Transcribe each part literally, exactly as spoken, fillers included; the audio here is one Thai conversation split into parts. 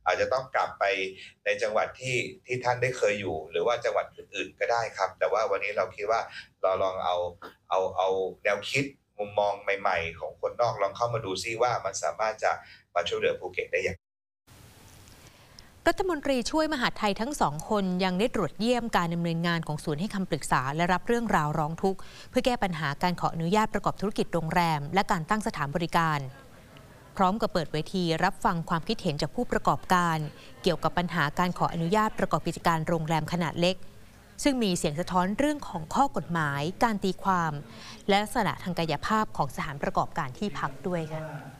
อาจจะต้องกลับไปในจังหวัดที่ที่ท่านได้เคยอยู่หรือว่าจังหวัดอื่นๆก็ได้ครับแต่ว่าวันนี้เราคิดว่าเราลองเอาเอาเอาแนวคิดมุมมองใหม่ๆของคนนอกลองเข้ามาดูซิว่ามันสามารถจะมาช่วยเหลือภูเก็ตได้อย่างรัฐมนตรีช่วยมหาดไทยทั้งสองคนยังได้ตรวจเยี่ยมการดำเนินงานของศูนย์ให้คำปรึกษาและรับเรื่องราวร้องทุกข์เพื่อแก้ปัญหาการขออนุญาตประกอบธุรกิจโรงแรมและการตั้งสถานบริการพร้อมกับเปิดเวทีรับฟังความคิดเห็นจากผู้ประกอบการเกี่ยวกับปัญหาการขออนุญาตประกอบกิจการโรงแรมขนาดเล็กซึ่งมีเสียงสะท้อนเรื่องของข้อกฎหมายการตีความและลักษณะทางกายภาพของสถานประกอบการที่พักด้วยค่ะ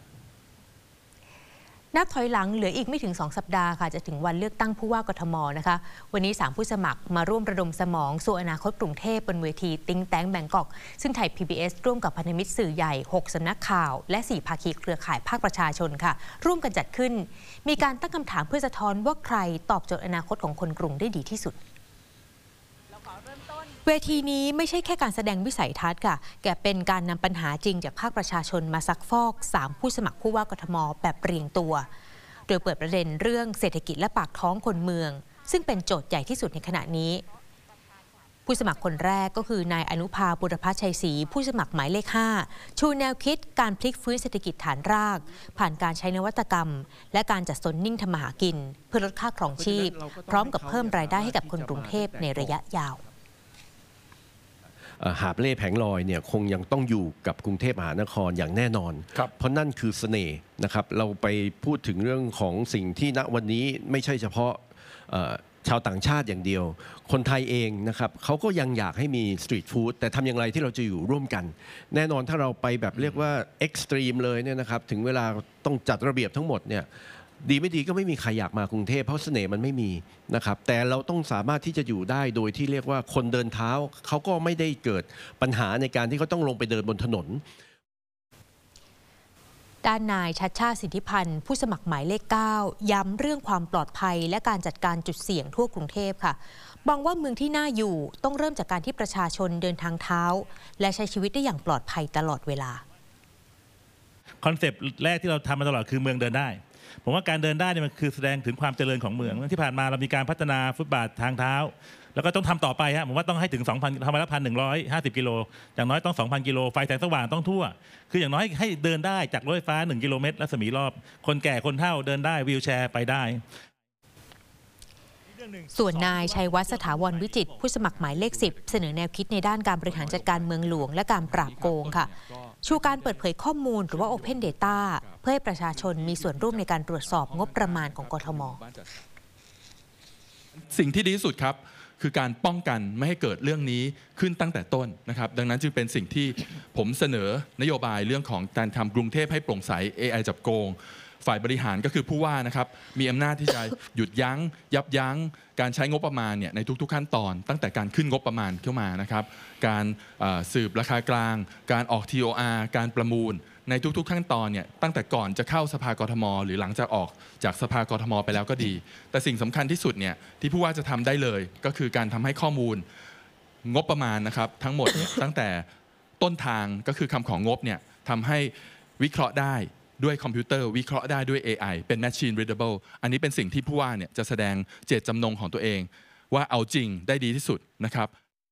นับถอยหลังเหลืออีกไม่ถึงสองสัปดาห์ค่ะจะถึงวันเลือกตั้งผู้ว่ากทมนะคะวันนี้สามผู้สมัครมาร่วมระดมสมองสู่อนาคตกรุงเทพบนเวทีติงแตงแบงกอกซึ่งไทย พี บี เอส ร่วมกับพันธมิตรสื่อใหญ่หกสำนักข่าวและสี่ภาคีเครือข่ายภาคประชาชนค่ะร่วมกันจัดขึ้นมีการตั้งคำถามเพื่อสะท้อนว่าใครตอบโจทย์อนาคตของคนกรุงได้ดีที่สุดเวทีนี้ไม่ใช่แค่การแสดงวิสัยทัศน์ค่ะแกเป็นการนำปัญหาจริงจากภาคประชาชนมาซักฟอกสามผู้สมัครผู้ว่ากทมแบบเรียงตัวโดยเปิดประเด็นเรื่องเศรษฐกิจและปากท้องคนเมืองซึ่งเป็นโจทย์ใหญ่ที่สุดในขณะนี้ผู้สมัครคนแรกก็คือนายอนุภาบุรพชัยศรีผู้สมัครหมายเลขห้าชูแนวคิดการพลิกฟื้นเศรษฐกิจฐานรากผ่านการใช้นวัตกรรมและการจัดสนนิ่งทำมาหากินเพื่อลดค่าครองชีพพร้อมกับเพิ่มรายได้ให้กับคนกรุงเทพในระยะยาวหาบเล่แผงลอยเนี่ยคงยังต้องอยู่กับกรุงเทพมหานครอย่างแน่นอนเพราะนั่นคือเสน่ห์นะครับเราไปพูดถึงเรื่องของสิ่งที่ณวันนี้ไม่ใช่เฉพาะชาวต่างชาติอย่างเดียวคนไทยเองนะครับเขาก็ยังอยากให้มีสตรีทฟู้ดแต่ทำอย่างไรที่เราจะอยู่ร่วมกันแน่นอนถ้าเราไปแบบเรียกว่าเอ็กซ์ตรีมเลยเนี่ยนะครับถึงเวลาต้องจัดระเบียบทั้งหมดเนี่ยดีไม่ดีก็ไม่มีใครอยากมากรุงเทพเพราะเสน่ห์มันไม่มีนะครับแต่เราต้องสามารถที่จะอยู่ได้โดยที่เรียกว่าคนเดินเท้าเขาก็ไม่ได้เกิดปัญหาในการที่เขาต้องลงไปเดินบนถนนด้านนายชัชชาติสิทธิพันธ์ผู้สมัครหมายเลขเก้าย้ำเรื่องความปลอดภัยและการจัดการจุดเสี่ยงทั่วกรุงเทพค่ะบอกว่าเมืองที่น่าอยู่ต้องเริ่มจากการที่ประชาชนเดินทางเท้าและใช้ชีวิตได้อย่างปลอดภัยตลอดเวลาคอนเซปต์แรกที่เราทำมาตลอดคือเมืองเดินได้ผมว่าการเดินได้เนี่ยมันคือแสดงถึงความเจริญของเมืองที่ผ่านมาเรามีการพัฒนาฟุตบาททางเท้าแล้วก็ต้องทำต่อไปฮะผมว่าต้องให้ถึง สองพัน ทำมาแล้ว หนึ่งพันหนึ่งร้อยห้าสิบ กิโลอย่างน้อยต้อง สองพัน กิโลไฟแสงสว่างต้องทั่วคืออย่างน้อยให้เดินได้จากรถไฟฟ้าหนึ่งกิโลเมตรรัศมีรอบคนแก่คนเฒ่าเดินได้วีลแชร์ไปได้ส่วนนายชัยวัฒน์สถาวรวิจิตรผู้สมัครหมายเลขสิบเสนอแนวคิดในด้านการบริหารจัดการเมืองหลวงและการปราบโกงค่ะชูการเปิดเผยข้อมูลหรือว่า Open Data เพื่อให้ประชาชนมีส่วนร่วมในการตรวจสอบงบประมาณของกทม. สิ่งที่ดีที่สุดครับคือการป้องกันไม่ให้เกิดเรื่องนี้ขึ้นตั้งแต่ต้นนะครับดังนั้นจึงเป็นสิ่งที่ผมเสนอนโยบายเรื่องของการทำกรุงเทพให้โปร่งใส เอ ไอ จับโกงฝ่ายบริหารก็คือผู้ว่านะครับมีอำนาจที่จะหยุดยั้งยับยั้งการใช้งบประมาณเนี่ยในทุกๆขั้นตอนตั้งแต่การขึ้นงบประมาณเข้ามานะครับการสืบราคากลางการออก ที โอ อาร์ การประมูลในทุกๆขั้นตอนเนี่ยตั้งแต่ก่อนจะเข้าสภากทม.หรือหลังจากออกจากสภากทม.ไปแล้วก็ดีแต่สิ่งสำคัญที่สุดเนี่ยที่ผู้ว่าจะทำได้เลยก็คือการทำให้ข้อมูลงบประมาณนะครับทั้งหมดเนี่ยตั้งแต่ต้นทางก็คือคำของงบเนี่ยทำให้วิเคราะห์ได้ด้วยคอมพิวเตอร์วิเคราะห์ได้ด้วย เอ ไอ เป็น Machine Readable อันนี้เป็นสิ่งที่ผู้ว่าเนี่ยจะแสดงเจตจำนงของตัวเองว่าเอาจริงได้ดีที่สุดนะครับ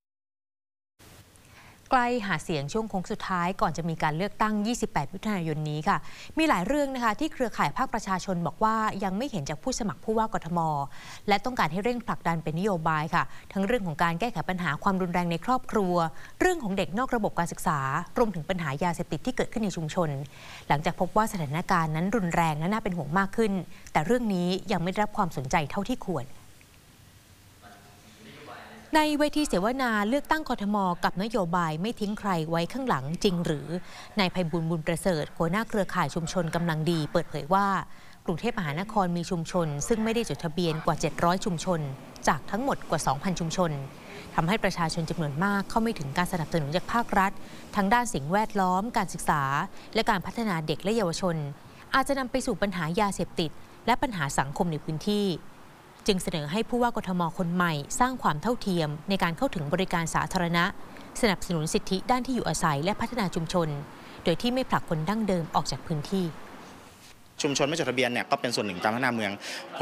ใกล้หาเสียงช่วงโค้งสุดท้ายก่อนจะมีการเลือกตั้งยี่สิบแปดมิถุนายนนี้ค่ะมีหลายเรื่องนะคะที่เครือข่ายภาคประชาชนบอกว่ายังไม่เห็นจากผู้สมัครผู้ว่ากทม.และต้องการให้เร่งผลักดันเป็นนโยบายค่ะทั้งเรื่องของการแก้ไขปัญหาความรุนแรงในครอบครัวเรื่องของเด็กนอกระบบการศึกษารวมถึงปัญหายาเสพติดที่เกิดขึ้นในชุมชนหลังจากพบว่าสถานการณ์นั้นรุนแรงและน่าเป็นห่วงมากขึ้นแต่เรื่องนี้ยังไม่ได้รับความสนใจเท่าที่ควรในเวทีเสวนาเลือกตั้งกทม.กับนโยบายไม่ทิ้งใครไว้ข้างหลังจริงหรือนายไพบูลย์บุญประเสริฐหัวหน้าเครือข่ายชุมชนกำลังดีเปิดเผยว่ากรุงเทพมหานครมีชุมชนซึ่งไม่ได้จดทะเบียนกว่าเจ็ดร้อยชุมชนจากทั้งหมดกว่า สองพัน ชุมชนทำให้ประชาชนจำนวนมากเข้าไม่ถึงการสนับสนุนจากภาครัฐทั้งด้านสิ่งแวดล้อมการศึกษาและการพัฒนาเด็กและเยาวชนอาจจะนำไปสู่ปัญหายาเสพติดและปัญหาสังคมในพื้นที่จึงเสนอให้ผู้ว่ากทม.คนใหม่สร้างความเท่าเทียมในการเข้าถึงบริการสาธารณะสนับสนุนสิทธิด้านที่อยู่อาศัยและพัฒนาชุมชนโดยที่ไม่ผลักคนดั้งเดิมออกจากพื้นที่ชุมชนไม่จดทะเบียนเนี่ยก็เป็นส่วนหนึ่งการพัฒนาเมือง